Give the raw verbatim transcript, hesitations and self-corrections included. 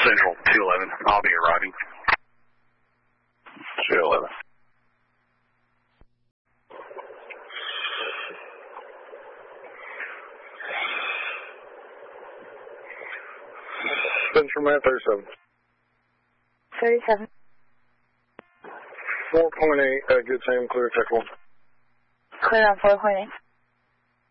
Central two eleven. I'll be arriving. two eleven. Central man thirty-seven. thirty-seven. four point eight, uh, good time, clear, check one. Clear on four point eight.